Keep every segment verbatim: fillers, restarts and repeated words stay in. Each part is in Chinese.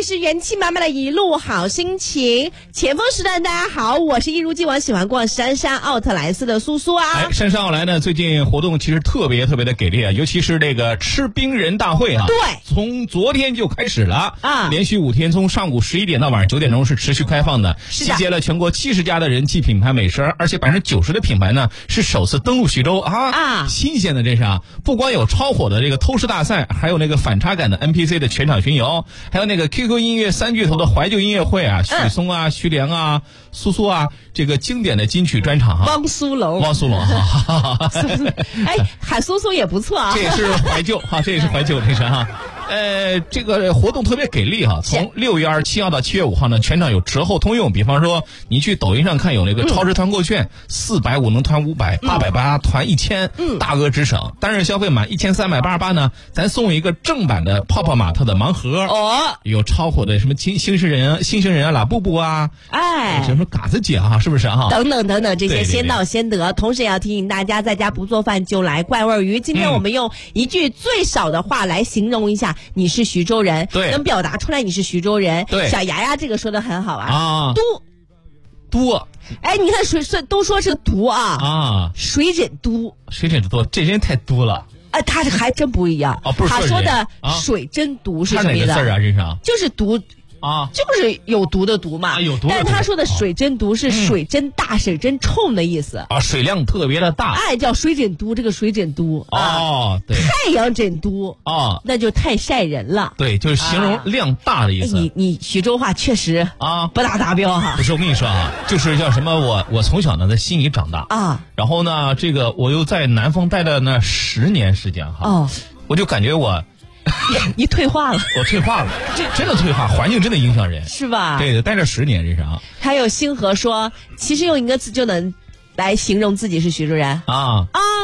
是元气满满的一路好心情。前锋时段，大家好，我是一如既往喜欢逛杉杉奥特莱斯的苏苏啊。 哎，杉杉奥莱呢，最近活动其实特别特别的给力啊，尤其是这个吃冰人大会啊， 对， 从昨天就开始了啊， 连续五天，从上午十一点到晚上九点钟是持续开放的， 是的， 集结了全国七十家的人气品牌美食，而且百分之九十的品牌呢是首次登陆徐州啊啊， 新鲜的这是啊，不光有超火的这个偷食大赛，还有那个反差感的 N P C 的全场巡游，还有那个 Q Q 音乐三巨头的怀旧音乐会啊，许嵩啊、徐良啊、苏苏啊，这个经典的金曲专场啊， 汪苏泷， 汪苏泷哈， 哎，喊苏苏也不错啊， 这也是怀旧哈，这也是怀旧，这是哈。呃，这个活动特别给力哈，从六月二十七号到七月五号呢，全场有折后通用。比方说，你去抖音上看有那个超值团购券，四百五能团五百，八百八团一千，大额直省。单日消费满一千三百八十八呢，咱送一个正版的泡泡玛特的盲盒哦， 有超火的什么新新生人、新生人啊、拉布布啊， 哎， 什么嘎子姐啊，是不是啊？ 等等等等，这些对对对先到先得。同时也要提醒大家，在家不做饭就来怪味鱼。今天我们用一句最少的话来形容一下。你是徐州人， 对， 能表达出来你是徐州人。 对， 小牙牙这个说的很好啊。 啊， 都都， 哎，你看水水都说是都啊啊， 水枕都， 水枕都，这人太多了。 哎，他这还真不一样。 哦，不是他说的水真毒是什么意思？ 他哪个字啊？这是就是毒。 啊， 就是有毒的毒嘛， 啊、有毒的毒。 但是他说的水真毒是水真大、嗯、水真冲的意思啊，水量特别的大， 哎，叫水枕毒。这个水枕毒哦，对， 太阳枕毒哦， 那就太晒人了。 对，就是形容量大的意思。 啊、你你徐州话确实啊不大达标哈。 不是，我跟你说啊，就是叫什么，我我从小呢在悉尼长大啊， 然后呢，这个我又在南方待了那十年时间哈， 哦， 我就感觉我。 你退化了， 我退化了，这真的退化，环境真的影响人， 是吧？ 对，待这十年这是啊。 还有星河说，其实用一个词就能来形容自己是徐州人啊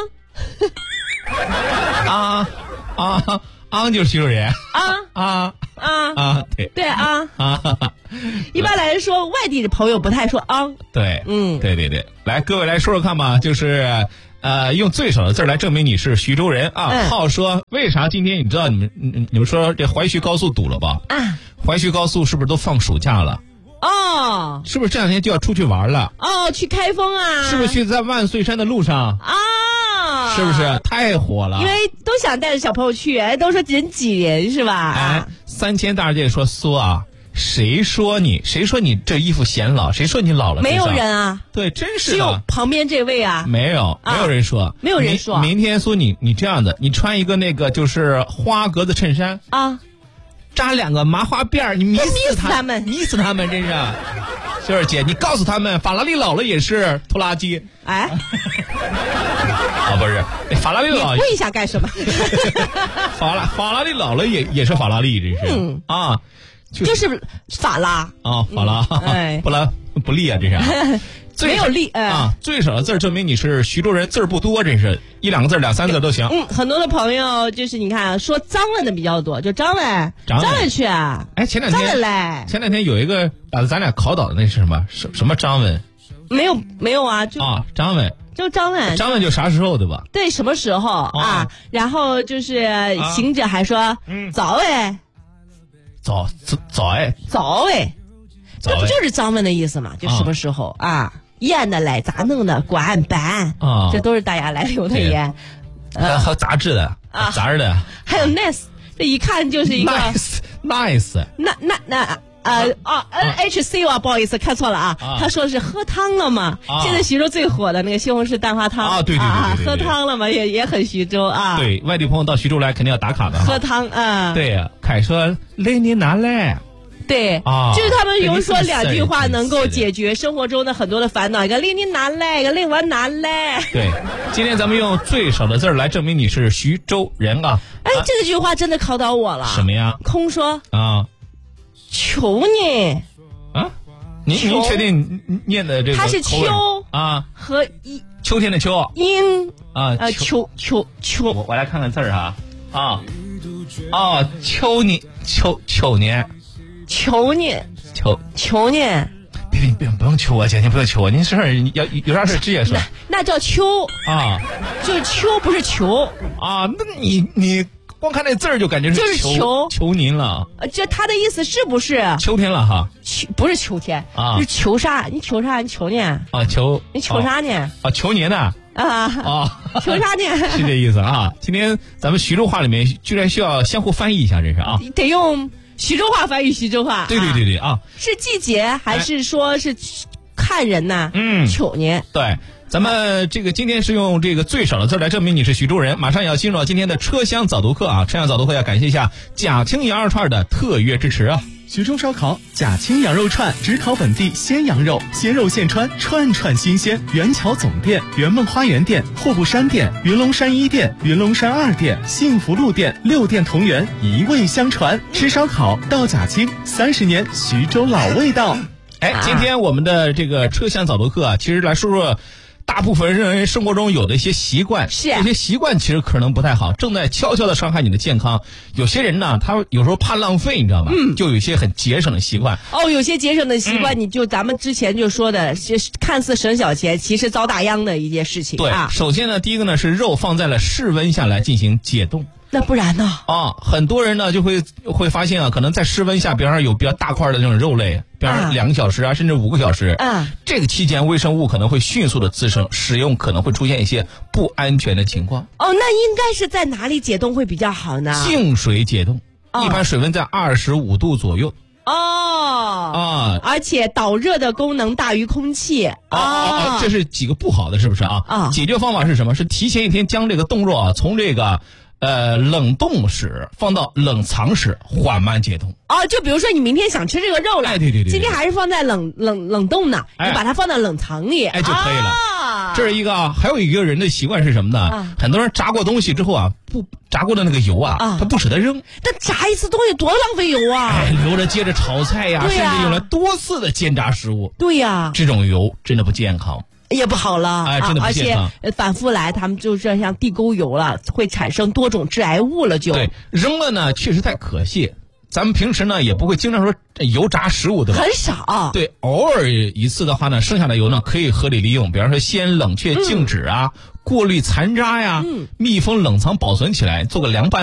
啊啊啊啊，就是徐州人啊啊啊啊，对对啊啊。 一般来说，外地的朋友不太说啊。 对， 嗯， 对对对，来，各位来说说看吧，就是。呃，用最少的字来证明你是徐州人啊！ 嗯、 浩说，为啥今天你知道你们你你们说这淮徐高速堵了吧？ 啊， 淮徐高速是不是都放暑假了？ 哦， 是不是这两天就要出去玩了？ 哦，去开封啊？ 是不是去在万岁山的路上？ 啊， 是不是太火了？ 因为都想带着小朋友去，都说人挤人是吧？ 哎，三千大姐说苏啊。谁说你？谁说你这衣服显老？谁说你老了？ 没有人啊！ 对，真是的。 只有旁边这位啊！ 没有，没有人说， 啊、没有人说。 明天苏你，你这样的，你穿一个那个就是花格子衬衫啊， 扎两个麻花辫儿，你迷死他们， 迷死他们，真是。秀儿姐，你告诉他们，法拉利老了也是拖拉机。 哎， 啊，不是，法拉利老了问一下干什么？ 法拉法拉利老了也也是法拉利，真是、嗯、啊。 就, 就是法拉啊，法拉， 嗯、哎， 不拉不利啊，这是没有利、哎、 啊。最少的字证明你是徐州人，字儿不多，真是一两个字、两三个都行。 嗯，很多的朋友就是你看说张文的比较多，就张文，张文去啊。 哎，前两天， 张文来， 前两天有一个把咱俩考倒的，那是什么？什什么张文？ 没有没有啊，就啊，张文。 就张文， 张文就啥时候对吧？ 对，什么时候、哦、啊？然后就是行者还说、啊嗯、早哎。 早早早哎， 早哎，这不就是张文的意思吗？就什么时候啊？啊验的来咋弄的？管办啊， 这都是大家来留的言。 呃，还有杂志的啊，杂志的， 还有 nice， 这一看就是一个 nice nice。 那那那呃啊 N H C 啊，不好意思看错了啊，他说是喝汤了嘛。现在徐州最火的那个西红柿蛋花汤啊，对对对对， 喝汤了嘛，也也很徐州啊。 对，外地朋友到徐州来肯定要打卡的。 喝汤啊， 对呀，凯说雷你拿来。 对， 啊， 就是他们有说两句话能够解决生活中的很多的烦恼，一个令你拿来，一个令我拿来。 对，今天咱们用最少的字来证明你是徐州人啊！ 哎，啊、这句话真的考倒我了。 什么呀？ 空说啊， 求你啊，您您确定念的这个它是秋啊和一秋天的秋阴啊呃秋秋秋， 我我来看看字儿哈啊啊秋年秋秋年。 求你， 求求你， 别别别不用求我，姐姐不用求我，您事儿要有啥事直接说。 那叫秋啊， 就是秋不是求啊。那你你光看那字儿就感觉是就是求求求您了。 呃，这他的意思是不是秋天了哈？ 求不是秋天啊？ 是求啥？你求啥？你求呢？ 啊，求你求啥呢？ 啊，求您呢？ 啊啊， 求啥呢？ 是这意思啊。今天咱们徐州话里面居然需要相互翻译一下，这是啊。 得用徐州话翻译徐州话。 对对对对啊。 是季节还是说是看人呢？ 嗯， 求呢？ 对。咱们这个今天是用这个最少的字来证明你是徐州人，马上也要进入到今天的车厢早读课啊！车厢早读课要感谢一下贾青羊肉串的特约支持啊！ 徐州烧烤贾青羊肉串，只烤本地鲜羊肉，鲜肉现穿，串串新鲜。元桥总店、圆梦花园店、户部山店、云龙山一店、云龙山二店、幸福路店，六店同源，一味相传。吃烧烤到贾青，三十年徐州老味道。 哎，今天我们的这个车厢早读课啊，其实来说说大部分人生活中有的一些习惯， 是这些习惯其实可能不太好，正在悄悄的伤害你的健康。有些人呢，他有时候怕浪费，你知道吗？嗯，就有一些很节省的习惯。 哦，有些节省的习惯， 嗯、 你就咱们之前就说的，是看似省小钱，其实遭大殃的一件事情。 对， 啊、 首先呢，第一个呢是肉放在了室温下来进行解冻。 那不然呢？ 啊，很多人呢就会会发现啊，可能在室温下，比方说有比较大块的那种肉类，比方说两个小时啊，啊甚至五个小时， 啊， 这个期间微生物可能会迅速的滋生，使用可能会出现一些不安全的情况。 哦，那应该是在哪里解冻会比较好呢？ 净水解冻，哦、一般水温在二十五度左右。 哦啊， 而且导热的功能大于空气。 哦哦哦，这是几个不好的，是不是啊？ 啊， 解决方法是什么？是提前一天将这个冻肉啊从这个。呃，冷冻室放到冷藏室缓慢解冻。 哦，就比如说你明天想吃这个肉了， 哎，对对 对, 对， 今天还是放在冷冷冷冻呢， 哎、 你把它放到冷藏里， 哎就可以了。 啊、 这是一个啊，还有一个人的习惯是什么呢？啊、很多人炸过东西之后啊，不炸过的那个油啊，啊他不舍得扔。 但炸一次东西多浪费油啊！ 哎，留着接着炒菜呀、啊，甚至用来多次的煎炸食物。 对呀、啊， 这种油真的不健康。 也不好了， 哎，真的不健康。 而且反复来，他们就这像地沟油了，会产生多种致癌物了就。 对，扔了呢，确实太可惜。咱们平时呢也不会经常说油炸食物，对吧？ 很少。 对，偶尔一次的话呢，剩下的油呢可以合理利用，比方说先冷却静止啊，嗯、过滤残渣呀，嗯、密封冷藏保存起来，做个凉拌。